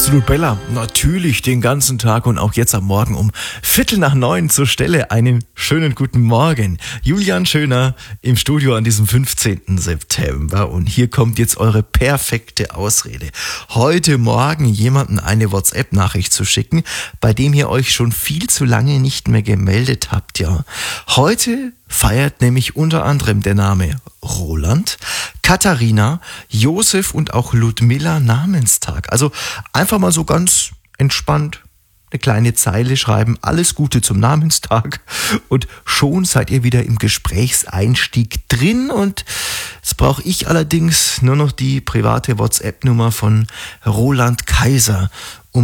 Absolut Bella, natürlich den ganzen Tag und auch jetzt am Morgen um 8:45 zur Stelle. Einen schönen guten Morgen. Julian Schöner im Studio an diesem 15. September und hier kommt jetzt eure perfekte Ausrede. Heute Morgen jemanden eine WhatsApp-Nachricht zu schicken, bei dem ihr euch schon viel zu lange nicht mehr gemeldet habt, ja. Heute feiert nämlich unter anderem der Name Roland, Katharina, Josef und auch Ludmilla Namenstag. Also einfach mal so ganz entspannt eine kleine Zeile schreiben, alles Gute zum Namenstag und schon seid ihr wieder im Gesprächseinstieg drin und jetzt brauche ich allerdings nur noch die private WhatsApp-Nummer von Roland Kaiser,